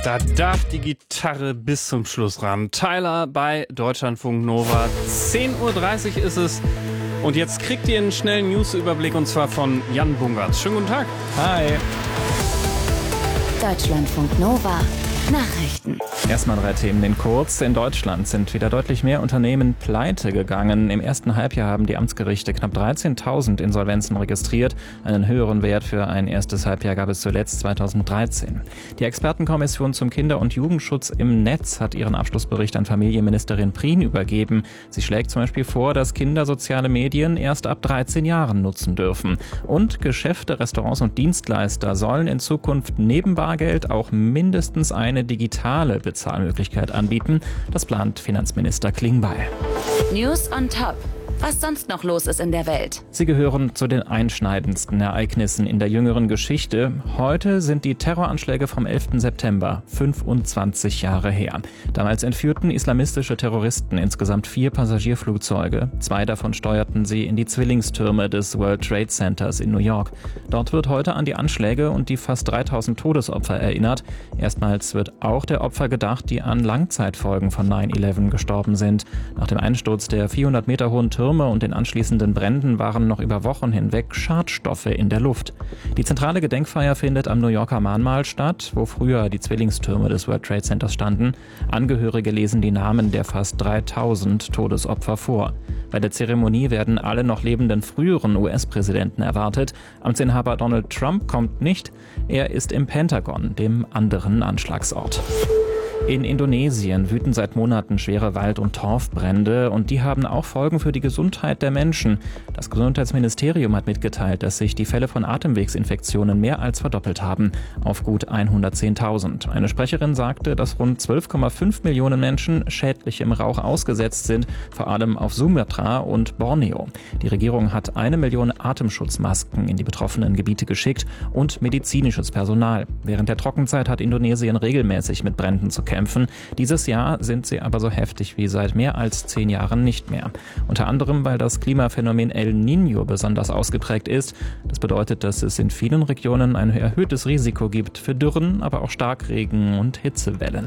Da darf die Gitarre bis zum Schluss ran. Tyler bei Deutschlandfunk Nova. 10:30 Uhr ist es. Und jetzt kriegt ihr einen schnellen Newsüberblick und zwar von Jan Bungert. Schönen guten Tag. Hi. Deutschlandfunk Nova. Nachrichten. Erstmal 3 Themen in kurz. In Deutschland sind wieder deutlich mehr Unternehmen pleite gegangen. Im ersten Halbjahr haben die Amtsgerichte knapp 13.000 Insolvenzen registriert. Einen höheren Wert für ein erstes Halbjahr gab es zuletzt 2013. Die Expertenkommission zum Kinder- und Jugendschutz im Netz hat ihren Abschlussbericht an Familienministerin Prien übergeben. Sie schlägt zum Beispiel vor, dass Kinder soziale Medien erst ab 13 Jahren nutzen dürfen. Und Geschäfte, Restaurants und Dienstleister sollen in Zukunft neben Bargeld auch mindestens eine digitale Bezahlmöglichkeit anbieten. Das plant Finanzminister Klingbeil. News on top. Was sonst noch los ist in der Welt. Sie gehören zu den einschneidendsten Ereignissen in der jüngeren Geschichte. Heute sind die Terroranschläge vom 11. September 25 Jahre her. Damals entführten islamistische Terroristen insgesamt 4 Passagierflugzeuge. 2 davon steuerten sie in die Zwillingstürme des World Trade Centers in New York. Dort wird heute an die Anschläge und die fast 3000 Todesopfer erinnert. Erstmals wird auch der Opfer gedacht, die an Langzeitfolgen von 9/11 gestorben sind. Nach dem Einsturz der 400 Meter hohen Türme und den anschließenden Bränden waren noch über Wochen hinweg Schadstoffe in der Luft. Die zentrale Gedenkfeier findet am New Yorker Mahnmal statt, wo früher die Zwillingstürme des World Trade Centers standen. Angehörige lesen die Namen der fast 3000 Todesopfer vor. Bei der Zeremonie werden alle noch lebenden früheren US-Präsidenten erwartet. Amtsinhaber Donald Trump kommt nicht. Er ist im Pentagon, dem anderen Anschlagsort. In Indonesien wüten seit Monaten schwere Wald- und Torfbrände und die haben auch Folgen für die Gesundheit der Menschen. Das Gesundheitsministerium hat mitgeteilt, dass sich die Fälle von Atemwegsinfektionen mehr als verdoppelt haben, auf gut 110.000. Eine Sprecherin sagte, dass rund 12,5 Millionen Menschen schädlichem Rauch ausgesetzt sind, vor allem auf Sumatra und Borneo. Die Regierung hat 1 Million Atemschutzmasken in die betroffenen Gebiete geschickt und medizinisches Personal. Während der Trockenzeit hat Indonesien regelmäßig mit Bränden zu kämpfen. Dieses Jahr sind sie aber so heftig wie seit mehr als 10 Jahren nicht mehr. Unter anderem, weil das Klimaphänomen El Niño besonders ausgeprägt ist. Das bedeutet, dass es in vielen Regionen ein erhöhtes Risiko gibt für Dürren, aber auch Starkregen und Hitzewellen.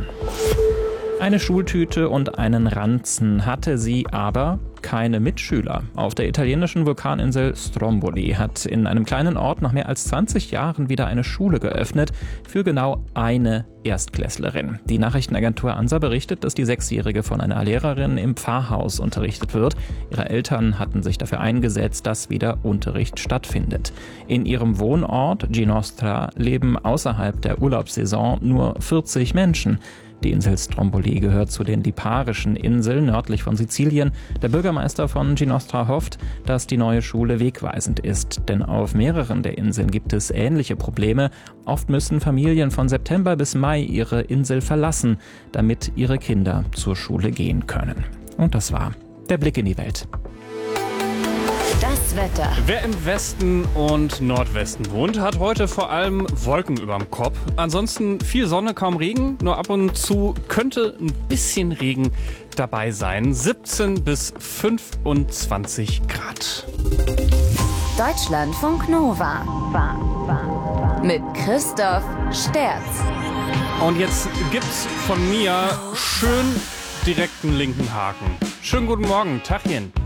Eine Schultüte und einen Ranzen hatte sie, aber keine Mitschüler. Auf der italienischen Vulkaninsel Stromboli hat in einem kleinen Ort nach mehr als 20 Jahren wieder eine Schule geöffnet für genau eine Erstklässlerin. Die Nachrichtenagentur ANSA berichtet, dass die 6-Jährige von einer Lehrerin im Pfarrhaus unterrichtet wird. Ihre Eltern hatten sich dafür eingesetzt, dass wieder Unterricht stattfindet. In ihrem Wohnort Ginostra leben außerhalb der Urlaubssaison nur 40 Menschen. Die Insel Stromboli gehört zu den Liparischen Inseln nördlich von Sizilien. Der Bürgermeister von Ginostra hofft, dass die neue Schule wegweisend ist. Denn auf mehreren der Inseln gibt es ähnliche Probleme. Oft müssen Familien von September bis Mai ihre Insel verlassen, damit ihre Kinder zur Schule gehen können. Und das war der Blick in die Welt. Das Wetter. Wer im Westen und Nordwesten wohnt, hat heute vor allem Wolken überm Kopf. Ansonsten viel Sonne, kaum Regen. Nur ab und zu könnte ein bisschen Regen dabei sein. 17 bis 25 Grad. Deutschlandfunk Nova. Mit Christoph Sterz. Und jetzt gibt's von mir schön direkten linken Haken. Schönen guten Morgen, Tachchen.